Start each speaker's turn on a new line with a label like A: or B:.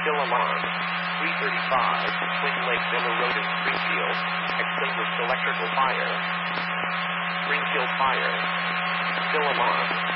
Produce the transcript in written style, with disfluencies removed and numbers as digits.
A: Spill alarm. 335, Twin Lake Villa Road in Springfield. Extinguished electrical fire. Springfield fire. Spill alarm.